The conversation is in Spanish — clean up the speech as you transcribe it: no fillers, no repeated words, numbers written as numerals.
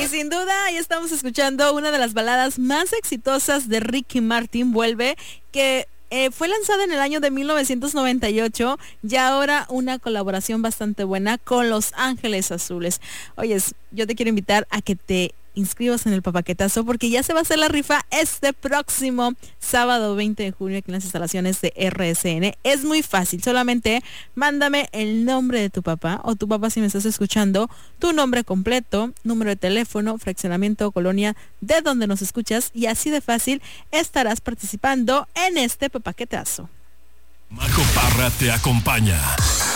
Y sin duda, ahí estamos escuchando una de las baladas más exitosas de Ricky Martin, Vuelve, que fue lanzada en el año de 1998 y ahora una colaboración bastante buena con Los Ángeles Azules. Oyes, yo te quiero invitar a que te inscribas en el Papaquetazo porque ya se va a hacer la rifa este próximo sábado 20 de junio aquí en las instalaciones de RSN. Es muy fácil, solamente mándame el nombre de tu papá o tu papá si me estás escuchando, tu nombre completo, número de teléfono, fraccionamiento o colonia de donde nos escuchas y así de fácil estarás participando en este Papaquetazo. Majo Parra te acompaña.